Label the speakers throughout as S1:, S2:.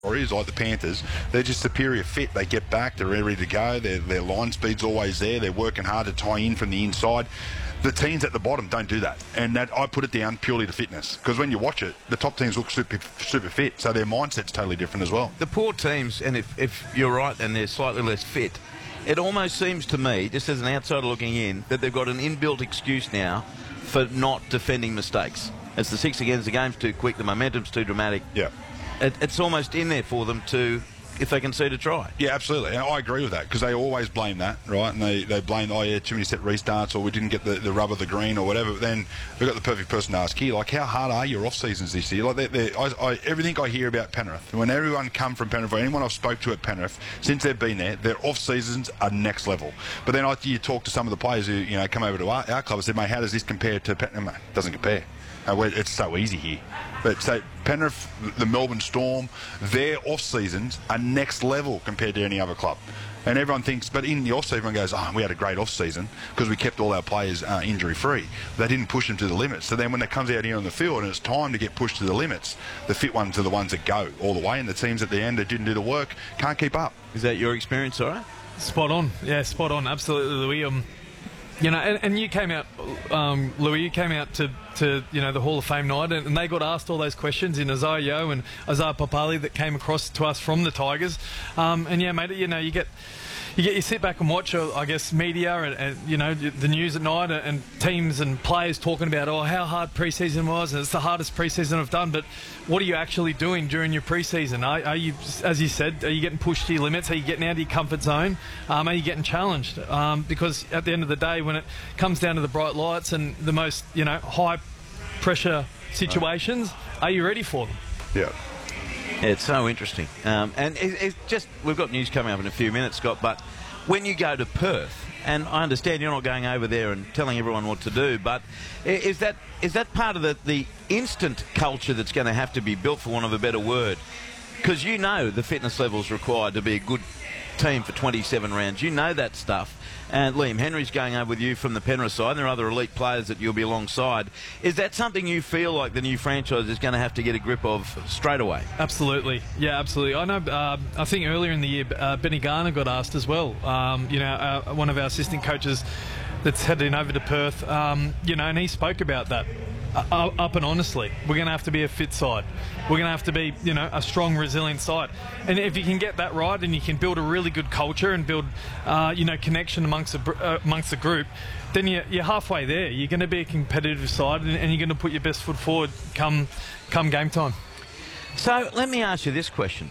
S1: Warriors, like the Panthers, they're just superior fit. They get back, they're ready to go, their line speed's always there, they're working hard to tie in from the inside. The teams at the bottom don't do that, and that I put it down purely to fitness, because when you watch it, the top teams look super fit, so their mindset's totally different as well.
S2: The poor teams, and if you're right and they're slightly less fit, it almost seems to me, just as an outsider looking in, that they've got an inbuilt excuse now for not defending mistakes. It's the 6 against, the game's too quick, the momentum's too dramatic.
S1: Yeah.
S2: It's almost in there for them to, if they can see to try.
S1: Yeah, absolutely. And I agree with that, because they always blame that, right? And they blame, oh yeah, too many set restarts, or we didn't get the rub of the green or whatever. But then we've got the perfect person to ask here, like, how hard are your off-seasons this year? Like, everything I hear about Penrith, when everyone come from Penrith, or anyone I've spoke to at Penrith, since they've been there, their off-seasons are next level. But then you talk to some of the players who, come over to our club and say, mate, how does this compare to Penrith? It doesn't compare. It's so easy here. But so Penrith, the Melbourne Storm, their off-seasons are next level compared to any other club. And everyone thinks, but in the off-season, everyone goes, we had a great off-season because we kept all our players injury-free. They didn't push them to the limits. So then when it comes out here on the field and it's time to get pushed to the limits, the fit ones are the ones that go all the way, and the teams at the end that didn't do the work can't keep up.
S2: Is that your experience, all right?
S3: Spot on. Yeah, spot on. Absolutely, Louis. And you came out, Louis, you came out to the Hall of Fame night, and they got asked all those questions in Isaiah Yeo and Isaiah Papali that came across to us from the Tigers. And yeah, mate, you sit back and watch, I guess, media and the news at night, and teams and players talking about, how hard pre-season was, and it's the hardest pre-season I've done. But what are you actually doing during your pre-season? Are you, as you said, are you getting pushed to your limits? Are you getting out of your comfort zone? Are you getting challenged? Because at the end of the day, when it comes down to the bright lights and the most high-pressure situations, are you ready for them?
S1: Yeah.
S2: It's so interesting. And it's just, we've got news coming up in a few minutes, Scott, but when you go to Perth, and I understand you're not going over there and telling everyone what to do, but is that part of the instant culture that's going to have to be built, for want of a better word? Because the fitness levels required to be a good team for 27 rounds. You know that stuff. And Liam Henry's going over with you from the Penrith side, and there are other elite players that you'll be alongside. Is that something you feel like the new franchise is going to have to get a grip of straight away?
S3: Absolutely. Yeah, absolutely. I know, I think earlier in the year, Benny Garner got asked as well. One of our assistant coaches that's heading over to Perth, and he spoke about that. Up and honestly, we're going to have to be a fit side. We're going to have to be, a strong, resilient side. And if you can get that right, and you can build a really good culture and build, connection amongst the group, then you're halfway there. You're going to be a competitive side, and you're going to put your best foot forward come game time.
S2: So let me ask you this question,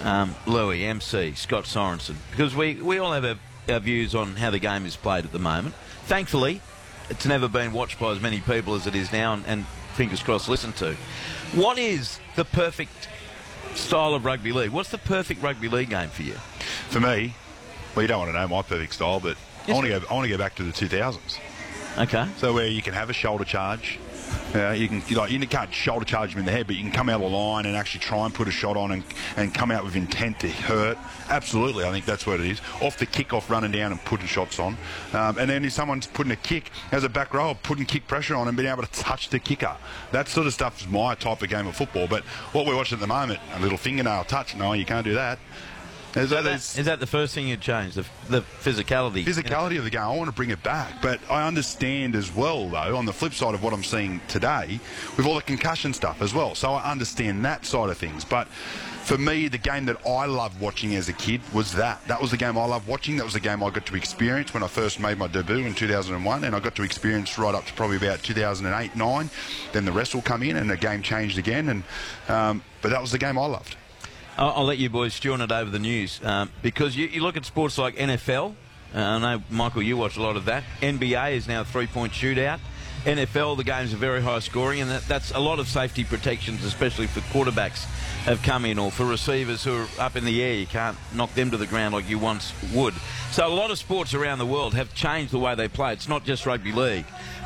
S2: Louis, MC, Scott Sorensen, because we all have our views on how the game is played at the moment. Thankfully, it's never been watched by as many people as it is now, and fingers crossed, listened to. What is the perfect style of rugby league? What's the perfect rugby league game for you?
S1: For me, well, you don't want to know my perfect style, but I want to go back to the 2000s.
S2: Okay.
S1: So where you can have a shoulder charge. You can't shoulder charge them in the head, but you can come out of the line and actually try and put a shot on and come out with intent to hurt. Absolutely, I think that's what it is. Off the kick-off, running down and putting shots on. And then if someone's putting a kick as a back row, putting kick pressure on and being able to touch the kicker. That sort of stuff is my type of game of football. But what we're watching at the moment, a little fingernail touch, no, you can't do that.
S2: Is that the first thing you'd change, the physicality?
S1: Physicality of the game. I want to bring it back. But I understand as well, though, on the flip side of what I'm seeing today, with all the concussion stuff as well. So I understand that side of things. But for me, the game that I loved watching as a kid was that. That was the game I loved watching. That was the game I got to experience when I first made my debut in 2001. And I got to experience right up to probably about 2008-9. Then the rest will come in and the game changed again. But that was the game I loved.
S2: I'll let you boys stew on it over the news, because you look at sports like NFL. I know, Michael, you watch a lot of that. NBA is now a three-point shootout. NFL, the games are very high scoring, and that's a lot of safety protections, especially for quarterbacks, have come in, or for receivers who are up in the air. You can't knock them to the ground like you once would. So a lot of sports around the world have changed the way they play. It's not just rugby league.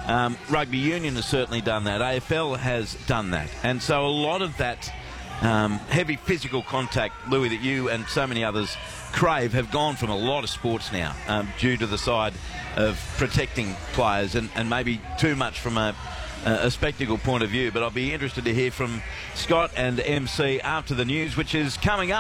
S2: Rugby union has certainly done that. AFL has done that. And so a lot of that heavy physical contact, Louis, that you and so many others crave, have gone from a lot of sports now, due to the side of protecting players and maybe too much from a spectacle point of view. But I'll be interested to hear from Scott and MC after the news, which is coming up.